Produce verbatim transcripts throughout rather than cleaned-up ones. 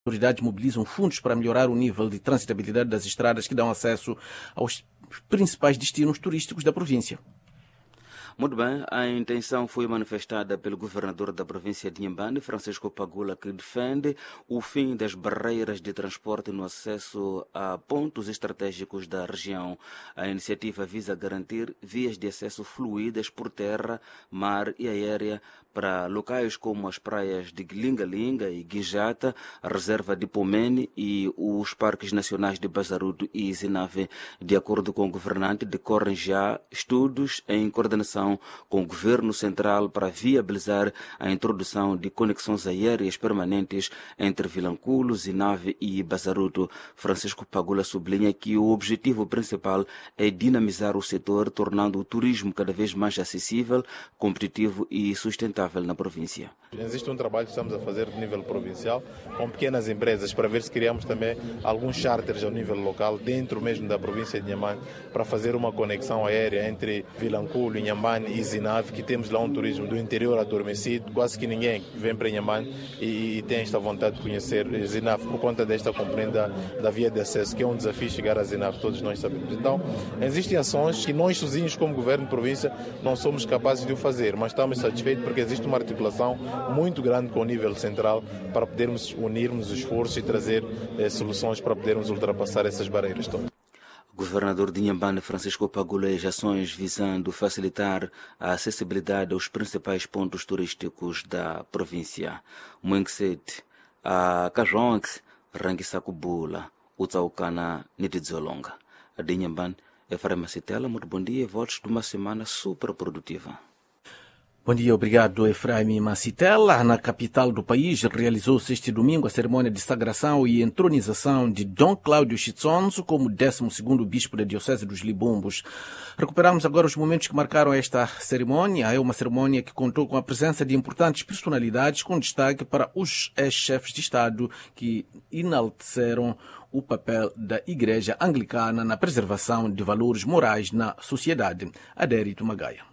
autoridades mobilizam fundos para melhorar o nível de transitabilidade das estradas que dão acesso aos principais destinos turísticos da província. Muito bem, a intenção foi manifestada pelo governador da província de Inhambane, Francisco Pagula, que defende o fim das barreiras de transporte no acesso a pontos estratégicos da região. A iniciativa visa garantir vias de acesso fluídas por terra, mar e aérea para locais como as praias de Lingalinga e Guijata, a reserva de Pomene e os parques nacionais de Bazaruto e Zinave. De acordo com o governante, decorrem já estudos em coordenação com o governo central para viabilizar a introdução de conexões aéreas permanentes entre Vilanculo, Zinave e Bazaruto. Francisco Pagula sublinha que o objetivo principal é dinamizar o setor, tornando o turismo cada vez mais acessível, competitivo e sustentável na província. Existe um trabalho que estamos a fazer de nível provincial com pequenas empresas para ver se criamos também alguns charters ao nível local dentro mesmo da província de Inhambane para fazer uma conexão aérea entre Vilanculo, Inhambane e Zinave, que temos lá um turismo do interior adormecido, quase que ninguém vem para Inhambane e, e tem esta vontade de conhecer Zinave por conta desta componente da, da via de acesso, que é um desafio chegar a Zinave, todos nós sabemos. Então, existem ações que nós sozinhos como governo de província não somos capazes de o fazer, mas estamos satisfeitos porque existe uma articulação muito grande com o nível central para podermos unirmos esforços e trazer eh, soluções para podermos ultrapassar essas barreiras todas. O governador de Inhambane, Francisco Pagula, ações visando facilitar a acessibilidade aos principais pontos turísticos da província. Muengset, a Kajonx, Rangisakubula, Utsaukana, Nitidzolonga. A de Inhambane, Efraim Citela, muito bom dia e votos de uma semana super produtiva. Bom dia, obrigado Efraim Macitela. Na capital do país realizou-se este domingo a cerimônia de sagração e entronização de Dom Cláudio Chitsonzo como décimo segundo bispo da Diocese dos Libumbos. Recuperamos agora os momentos que marcaram esta cerimônia. É uma cerimônia que contou com a presença de importantes personalidades, com destaque para os ex-chefes de Estado que enalteceram o papel da Igreja Anglicana na preservação de valores morais na sociedade. Adérito Magaia.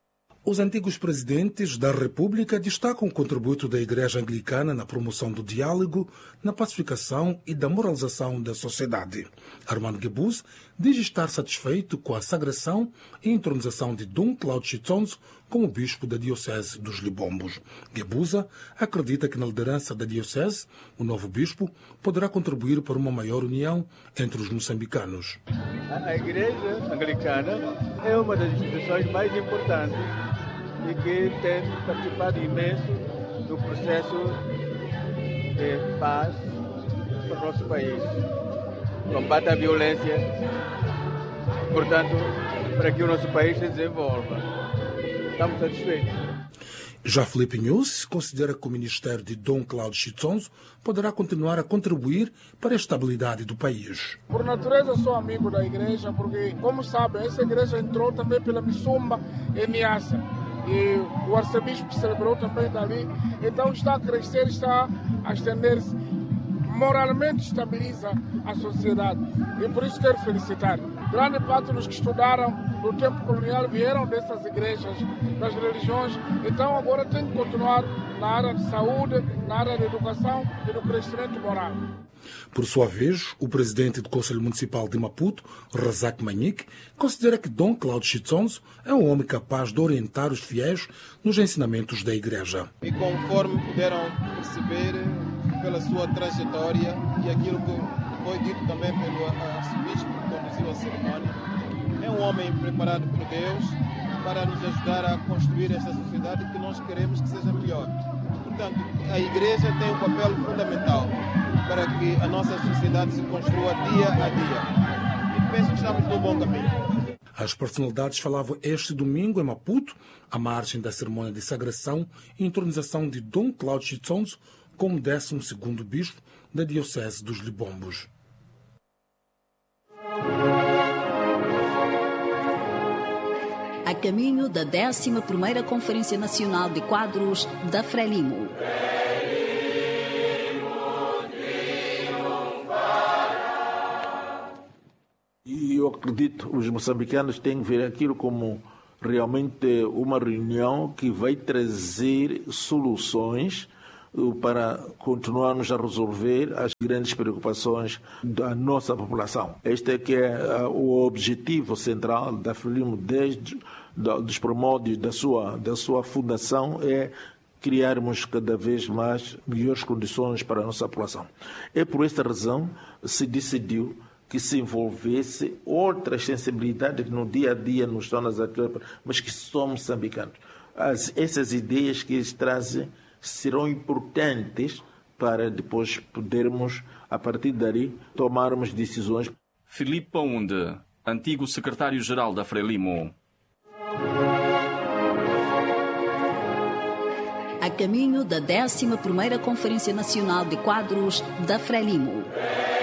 Os antigos presidentes da República destacam o contributo da Igreja Anglicana na promoção do diálogo, na pacificação e da moralização da sociedade. Armando Guebuza diz estar satisfeito com a sagração e entronização de Dom Cláudio Chitsonzo como bispo da Diocese dos Libombos. Guebuza acredita que na liderança da Diocese, o novo bispo poderá contribuir para uma maior união entre os moçambicanos. A Igreja Anglicana é uma das instituições mais importantes e que tem participado imenso do processo de paz para o nosso país. Combate à violência, portanto, para que o nosso país se desenvolva. Estamos satisfeitos. Já Felipe Nunes considera que o ministério de Dom Cláudio Chitsonzo poderá continuar a contribuir para a estabilidade do país. Por natureza sou amigo da igreja, porque, como sabem, essa igreja entrou também pela Missumba e Niassa. E o arcebispo celebrou também dali. Então está a crescer, está a estender-se. Moralmente estabiliza a sociedade. E por isso quero felicitar. Grande parte dos que estudaram no tempo colonial vieram dessas igrejas, das religiões. Então agora tem que continuar na área de saúde, na área de educação e do crescimento moral. Por sua vez, o presidente do Conselho Municipal de Maputo, Razak Manique, considera que Dom Cláudio Chitsonzo é um homem capaz de orientar os fiéis nos ensinamentos da Igreja. E conforme puderam perceber pela sua trajetória e aquilo que foi dito também pelo arcebispo que conduziu a cerimônia, é um homem preparado por Deus para nos ajudar a construir esta sociedade que nós queremos que seja melhor. Portanto, a Igreja tem um papel fundamental para que a nossa sociedade se construa dia a dia. E penso que estamos no bom caminho. As personalidades falavam este domingo em Maputo, à margem da cerimônia de sagração e entronização de Dom Cláudio Chitsonzo como décimo segundo bispo da Diocese dos Libombos. A caminho da décima primeira Conferência Nacional de Quadros da Frelimo. E eu acredito que os moçambicanos têm que ver aquilo como realmente uma reunião que vai trazer soluções para continuarmos a resolver as grandes preocupações da nossa população. Este é que é o objetivo central da Frelimo desde os primórdios da sua, da sua fundação, é criarmos cada vez mais melhores condições para a nossa população. É por esta razão que se decidiu que se envolvesse outras sensibilidades que no dia a dia nos tornam atuais, mas que somos moçambicanos. As, essas ideias que eles trazem serão importantes para depois podermos, a partir dali, tomarmos decisões. Filipe Paunde, antigo secretário-geral da Frelimo. A caminho da décima primeira Conferência Nacional de Quadros da Frelimo.